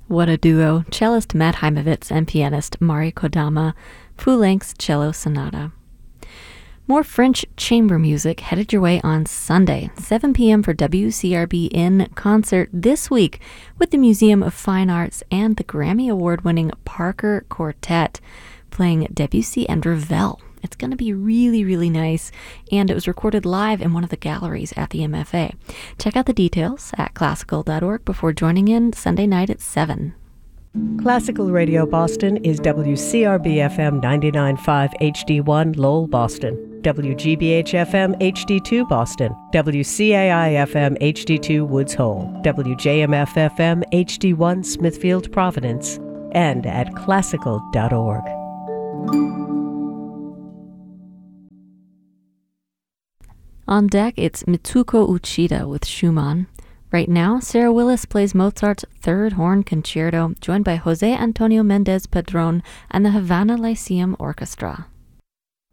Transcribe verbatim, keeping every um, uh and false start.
What a duo. Cellist Matt Heimovitz and pianist Mari Kodama, full-length cello sonata. More French chamber music headed your way on Sunday, seven p.m. for W C R B in concert this week with the Museum of Fine Arts and the Grammy Award-winning Parker Quartet playing Debussy and Ravel. It's going to be really, really nice, and it was recorded live in one of the galleries at the M F A. Check out the details at classical dot org before joining in Sunday night at seven. Classical Radio Boston is W C R B F M ninety-nine point five H D one Lowell, Boston, W G B H F M H D two Boston, W C A I F M H D two Woods Hole, W J M F F M H D one Smithfield, Providence, and at classical dot org. On deck, it's Mitsuko Uchida with Schumann. Right now, Sarah Willis plays Mozart's Third Horn Concerto, joined by Jose Antonio Mendez Padron and the Havana Lyceum Orchestra.